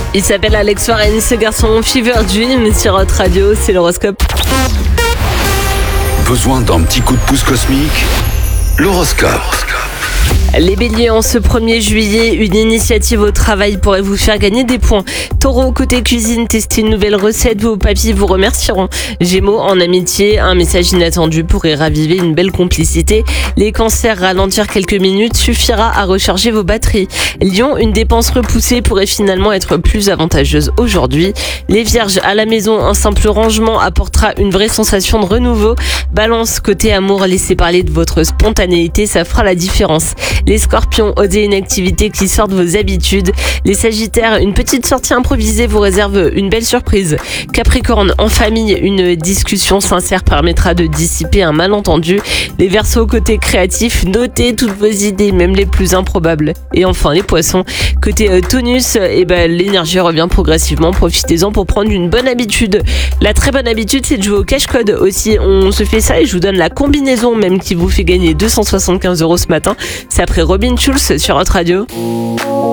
Il s'appelle Alex Warren, ce garçon Fever Dream sur Hot Radio, c'est l'horoscope. Besoin d'un petit coup de pouce cosmique? L'horoscope. Les béliers, en ce 1er juillet, une initiative au travail pourrait vous faire gagner des points. Taureau, côté cuisine, testez une nouvelle recette, vos papis vous remercieront. Gémeaux, en amitié, un message inattendu pourrait raviver une belle complicité. Les cancers, ralentir quelques minutes suffira à recharger vos batteries. Lion, une dépense repoussée pourrait finalement être plus avantageuse aujourd'hui. Les vierges, à la maison, un simple rangement apportera une vraie sensation de renouveau. Balance, côté amour, laissez parler de votre spontanéité, ça fera la différence. Les scorpions, osez une activité qui sort de vos habitudes. Les sagittaires, une petite sortie improvisée vous réserve une belle surprise. Capricorne, en famille, une discussion sincère permettra de dissiper un malentendu. Les verseaux, côté créatif, notez toutes vos idées, même les plus improbables. Et enfin les poissons, côté tonus, l'énergie revient progressivement, profitez-en pour prendre une bonne habitude. La très bonne habitude, c'est de jouer au cache-code aussi. On se fait ça et je vous donne la combinaison même qui vous fait gagner 275 € ce matin. C'est après Robin Schulz sur Hot Radio.